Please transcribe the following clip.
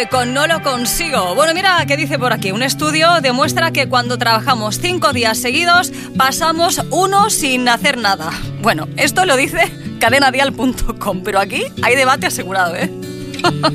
Con no lo consigo. Bueno, mira qué dice por aquí. Un estudio demuestra que cuando trabajamos 5 días seguidos, pasamos 1 sin hacer nada. Bueno, esto lo dice cadenadial.com, pero aquí hay debate asegurado, ¿eh?